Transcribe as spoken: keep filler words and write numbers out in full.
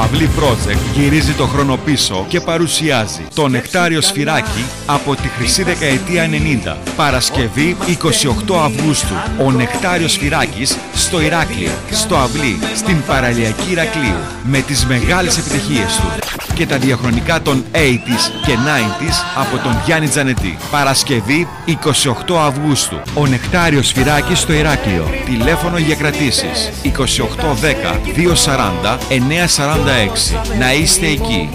Αυλή Project γυρίζει το χρόνο πίσω και παρουσιάζει το Νεκτάριο Σφυράκι από τη χρυσή δεκαετία ενενήντα. Παρασκευή εικοστή ογδόη Αυγούστου. Ο Νεκτάριος Σφυράκης στο Ηράκλειο, στο Αυλή, στην παραλιακή Ηρακλείου, με τις μεγάλες επιτυχίες του και τα διαχρονικά των ογδόντα και ενενήντα από τον Γιάννη Τζανετή. Παρασκευή εικοστή ογδόη Αυγούστου. Ο Νεκτάριος Σφυράκης στο Ηράκλειο. Τηλέφωνο για κρατήσεις είκοσι οκτώ δέκα διακόσια σαράντα εννιακόσια σαράντα έξι. Να είστε εκεί.